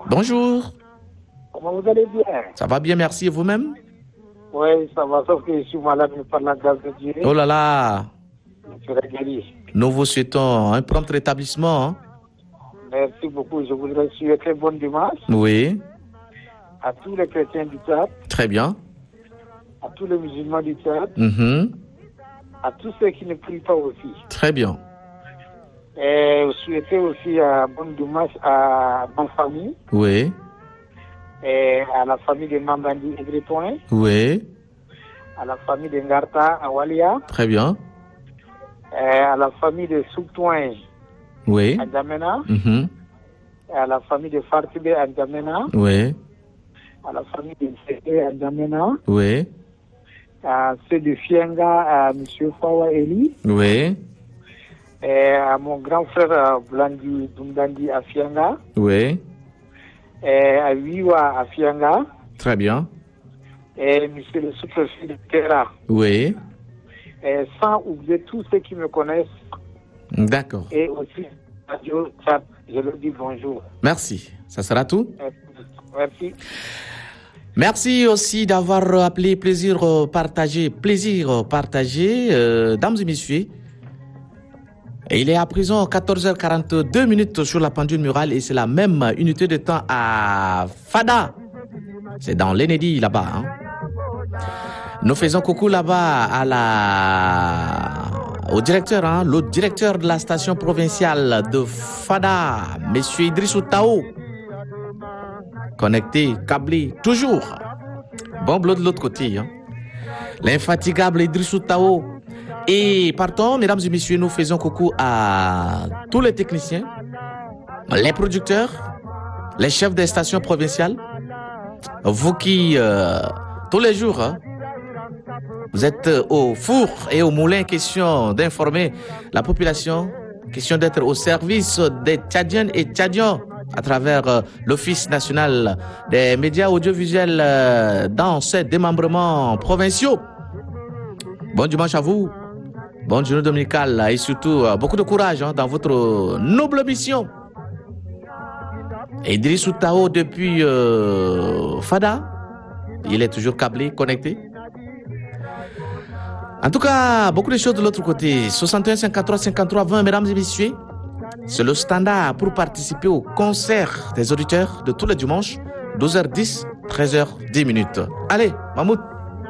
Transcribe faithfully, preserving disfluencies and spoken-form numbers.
Bonjour. Comment vous allez bien? Ça va bien, merci. Et vous-même? Oui, ça va, sauf que je suis malade par la grâce de Dieu. Oh là là. Je serai guéri. Nous vous souhaitons un prompt rétablissement. Hein? Merci beaucoup. Je voudrais souhaiter bon dimanche. Oui. À tous les chrétiens du Tchad. Très bien. À tous les musulmans du Tchad. Mm-hmm. À tous ceux qui ne prient pas aussi. Très bien. Et souhaiter aussi un bon dimanche à ma famille. Oui. Et à la famille de Mambandi et Gretoin. Oui. À la famille de Ngarta à Walia. Très bien. Et à la famille de Souktoin Oui. à Djamena. Mm-hmm. Et à la famille de Fartibé à Djamena. Oui. À la famille de Sété à Djamena. Oui. À ceux de Fienga à M. Fawa Eli. Oui. Et à mon grand frère Blandi Dundandi à Fienga. Oui. Et à Wiwa à Fienga. Très bien. Et M. le sous-préfet de Terra. Oui. Et sans oublier tous ceux qui me connaissent. D'accord. Et aussi, Radio Tchad, je leur dis bonjour. Merci. Ça sera tout? Merci. Merci aussi d'avoir appelé. Plaisir partagé. Plaisir partagé. Euh, dames et messieurs, il est à présent quatorze heures quarante-deux minutes sur la pendule murale et c'est la même unité de temps à Fada. C'est dans l'Enedi là-bas. Hein. Nous faisons coucou là-bas à la... au directeur, hein, le directeur de la station provinciale de Fada, Monsieur Idrissou Tao. Connecté, câblé, toujours. Bon bleu de l'autre côté. Hein. L'infatigable Idrissou Tao. Et partons, mesdames et messieurs, nous faisons coucou à tous les techniciens, les producteurs, les chefs des stations provinciales. Vous qui, euh, tous les jours, hein, vous êtes au four et au moulin, question d'informer la population, question d'être au service des Tchadiennes et Tchadiens à travers euh, l'Office national des médias audiovisuels euh, dans ces démembrements provinciaux. Bon dimanche à vous, bonne journée dominicale et surtout euh, beaucoup de courage hein, dans votre noble mission. Idrissou Tao depuis euh, Fada, il est toujours câblé, connecté. En tout cas, beaucoup de choses de l'autre côté. soixante et un cinquante-trois cinquante-trois vingt, mesdames et messieurs. C'est le standard pour participer au concert des auditeurs de tous les dimanches, douze heures dix, treize heures dix minutes. Allez, Mahmoud.